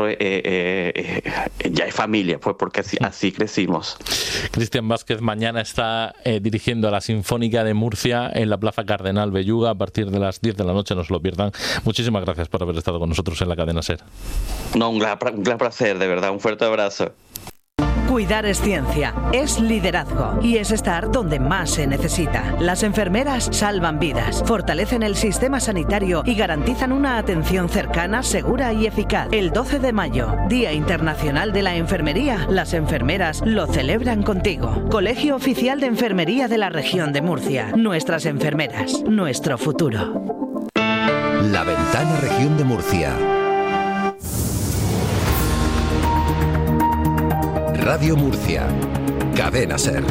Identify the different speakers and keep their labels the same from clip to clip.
Speaker 1: ya es familia, pues porque así crecimos.
Speaker 2: Cristian Vázquez mañana está dirigiendo a la Sinfónica de Murcia en la Plaza Cardenal Belluga a partir de las 10 de la noche, no se lo pierdan. Muchísimas gracias por haber estado con nosotros en la cadena SER.
Speaker 1: No, un gran placer, de verdad, un fuerte abrazo.
Speaker 3: Cuidar es ciencia, es liderazgo y es estar donde más se necesita. Las enfermeras salvan vidas, fortalecen el sistema sanitario y garantizan una atención cercana, segura y eficaz. El 12 de mayo, Día Internacional de la Enfermería, las enfermeras lo celebran contigo. Colegio Oficial de Enfermería de la Región de Murcia. Nuestras enfermeras, nuestro futuro.
Speaker 4: La Ventana Región de Murcia. Radio Murcia, Cadena SER.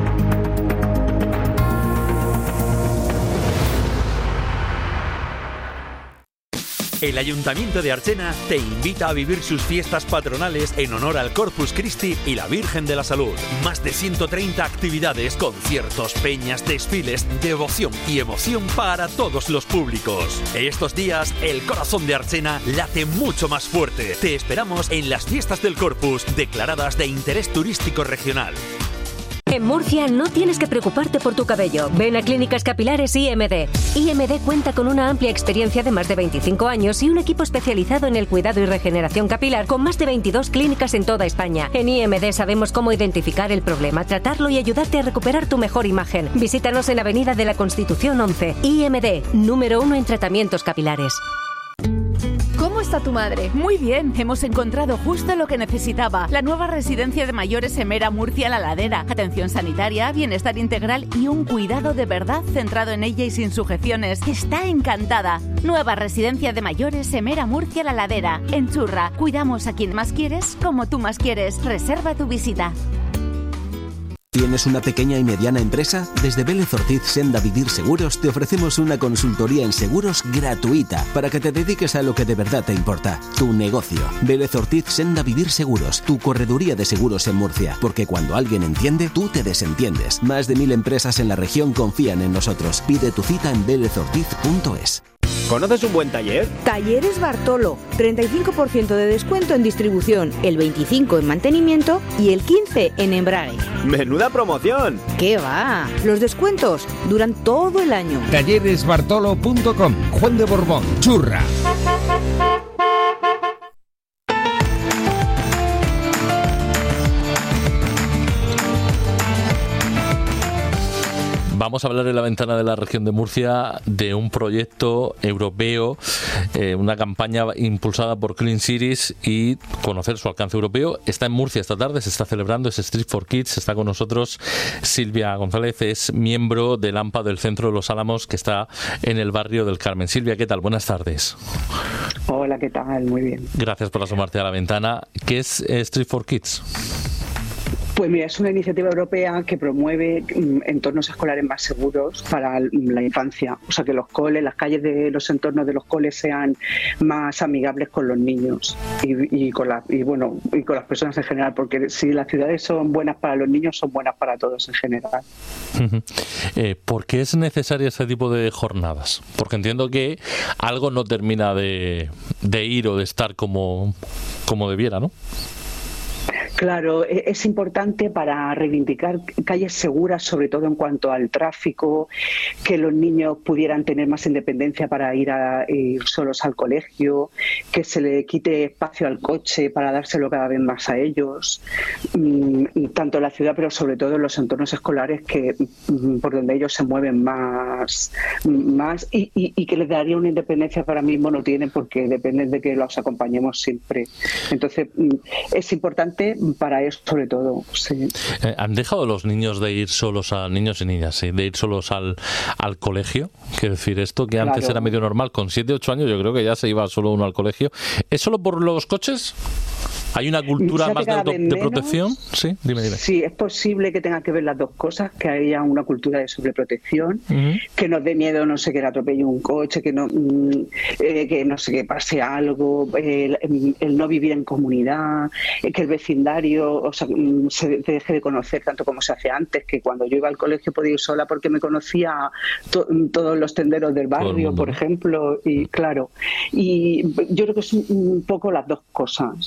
Speaker 5: El Ayuntamiento de Archena te invita a vivir sus fiestas patronales en honor al Corpus Christi y la Virgen de la Salud. Más de 130 actividades, conciertos, peñas, desfiles, devoción y emoción para todos los públicos. Estos días, el corazón de Archena late mucho más fuerte. Te esperamos en las fiestas del Corpus, declaradas de interés turístico regional.
Speaker 6: En Murcia no tienes que preocuparte por tu cabello. Ven a Clínicas Capilares IMD. IMD cuenta con una amplia experiencia de más de 25 años y un equipo especializado en el cuidado y regeneración capilar con más de 22 clínicas en toda España. En IMD sabemos cómo identificar el problema, tratarlo y ayudarte a recuperar tu mejor imagen. Visítanos en Avenida de la Constitución 11. IMD, número 1 en tratamientos capilares.
Speaker 7: ¿Cómo está tu madre? Muy bien, hemos encontrado justo lo que necesitaba. La nueva residencia de mayores Emera Murcia La Ladera. Atención sanitaria, bienestar integral y un cuidado de verdad centrado en ella y sin sujeciones. Está encantada. Nueva residencia de mayores Emera Murcia La Ladera. En Churra, cuidamos a quien más quieres, como tú más quieres. Reserva tu visita.
Speaker 8: ¿Tienes una pequeña y mediana empresa? Desde Vélez Ortiz Senda Vivir Seguros te ofrecemos una consultoría en seguros gratuita para que te dediques a lo que de verdad te importa, tu negocio. Vélez Ortiz Senda Vivir Seguros, tu correduría de seguros en Murcia, porque cuando alguien entiende, tú te desentiendes. Más de 1000 empresas en la región confían en nosotros. Pide tu cita en velezortiz.es.
Speaker 9: ¿Conoces un buen taller?
Speaker 10: Talleres Bartolo, 35% de descuento en distribución, el 25% en mantenimiento y el 15% en embrague.
Speaker 9: ¡Menuda promoción!
Speaker 10: ¿Qué va? Los descuentos duran todo el año.
Speaker 11: Talleresbartolo.com, Juan de Borbón, Churra.
Speaker 2: Vamos a hablar en la ventana de la región de Murcia de un proyecto europeo, una campaña impulsada por Clean Cities y conocer su alcance europeo. Está en Murcia esta tarde, se está celebrando, es Street for Kids. Está con nosotros Silvia González, es miembro del AMPA del Centro de los Álamos, que está en el barrio del Carmen. Silvia, ¿qué tal? Buenas tardes.
Speaker 12: Hola, ¿qué tal? Muy bien.
Speaker 2: Gracias por asomarte a la ventana. ¿Qué es Street for Kids?
Speaker 12: Pues mira, es una iniciativa europea que promueve entornos escolares más seguros para la infancia. O sea, que los coles, las calles de los entornos de los coles sean más amigables con los niños y con las personas en general, porque si las ciudades son buenas para los niños, son buenas para todos en general.
Speaker 2: ¿Por qué es necesario este tipo de jornadas? Porque entiendo que algo no termina de ir o de estar como debiera, ¿no?
Speaker 12: Claro, es importante para reivindicar calles seguras, sobre todo en cuanto al tráfico, que los niños pudieran tener más independencia para ir solos al colegio, que se le quite espacio al coche para dárselo cada vez más a ellos, tanto en la ciudad, pero sobre todo en los entornos escolares por donde ellos se mueven más y que les daría una independencia que ahora mismo no tienen porque dependen de que los acompañemos siempre. Entonces, es importante para eso sobre todo, sí.
Speaker 2: ¿Han dejado los niños de ir solos niños y niñas, sí, de ir solos al colegio? Quiero decir, esto que antes era medio normal, con 7 u 8 años yo creo que ya se iba solo uno al colegio. ¿Es solo por los coches? ¿Hay una cultura
Speaker 12: Fíjate,
Speaker 2: más
Speaker 12: cada vez
Speaker 2: de
Speaker 12: menos.
Speaker 2: protección? Sí, dime.
Speaker 12: Sí, es posible que tenga que ver las dos cosas, que haya una cultura de sobreprotección, que nos dé miedo, no sé, que le atropelle un coche, que no sé, que pase algo, el no vivir en comunidad, que el vecindario, o sea, se deje de conocer tanto como se hace antes, que cuando yo iba al colegio podía ir sola porque me conocía todos los tenderos del barrio, por ejemplo, y claro, y yo creo que es un poco las dos cosas.